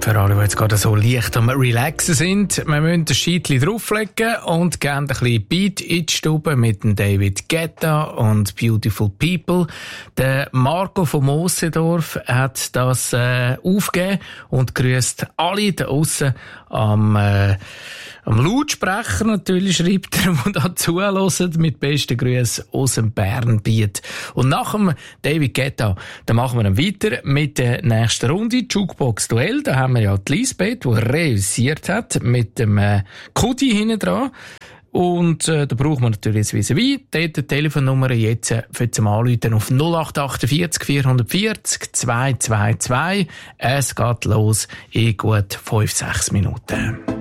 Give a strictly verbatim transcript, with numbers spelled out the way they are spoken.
Für alle, die jetzt gerade so leicht am Relaxen sind, wir müssen ein Scheitchen drauflegen und gerne ein bisschen Beat in die Stube mit dem David Guetta und Beautiful People. Der Marco von Mosendorf hat das äh, aufgegeben und grüßt alle da aussen am, äh, am Lautsprecher natürlich, schreibt er, die da zuhören, mit besten Grüßen aus dem Bernbiet. Und nach dem David Guetta, da machen wir dann weiter mit der nächsten Runde, Jukebox Duell. Da haben wir ja die Lisbeth, die reüssiert hat, mit dem äh, Kudi hinten dran. Und äh, da braucht man natürlich jetzt wie dort die Telefonnummer jetzt äh, für zum Anrufen auf null acht achtundvierzig vierhundertvierzig zwei zwei zwei. Es geht los in gut fünf, sechs Minuten.